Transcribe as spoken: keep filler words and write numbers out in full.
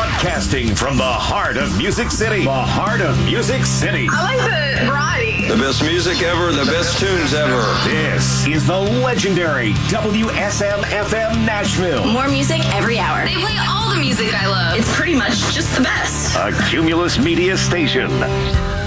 Broadcasting from the heart of Music City. The heart of Music City. I like the variety. The best music ever, the best tunes ever. This is the legendary W S M F M Nashville. More music every hour. They play all the music I love. It's pretty much just the best. A Cumulus Media station.